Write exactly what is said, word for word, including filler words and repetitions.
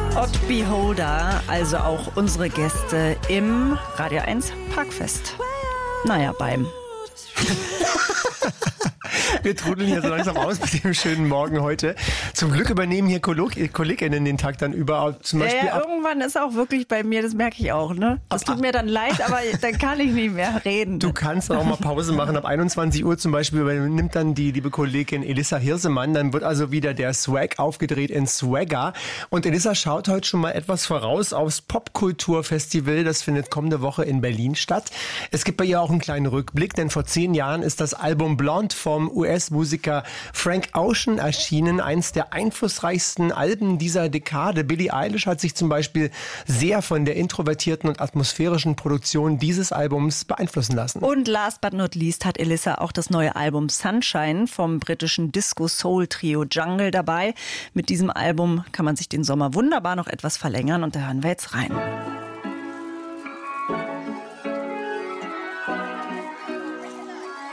Odd Beholder, also auch unsere Gäste im Radio eins Parkfest. Naja, beim. Wir trudeln hier so langsam aus mit dem schönen Morgen heute. Zum Glück übernehmen hier KollegInnen den Tag dann über. Zum Beispiel ja, ja, irgendwann ist auch wirklich bei mir, das merke ich auch, ne? Das tut mir dann leid, aber dann kann ich nicht mehr reden. Du kannst auch mal Pause machen. Ab einundzwanzig Uhr zum Beispiel übernimmt dann die liebe Kollegin Elissa Hirsemann. Dann wird also wieder der Swag aufgedreht in Swagger. Und Elissa schaut heute schon mal etwas voraus aufs Popkulturfestival. Das findet kommende Woche in Berlin statt. Es gibt bei ihr auch einen kleinen Rückblick, denn vor zehn Jahren ist das Album Blonde vom U S-Musiker Frank Ocean erschienen. Eins der einflussreichsten Alben dieser Dekade. Billie Eilish hat sich zum Beispiel sehr von der introvertierten und atmosphärischen Produktion dieses Albums beeinflussen lassen. Und last but not least hat Elissa auch das neue Album Sunshine vom britischen Disco-Soul-Trio Jungle dabei. Mit diesem Album kann man sich den Sommer wunderbar noch etwas verlängern und da hören wir jetzt rein.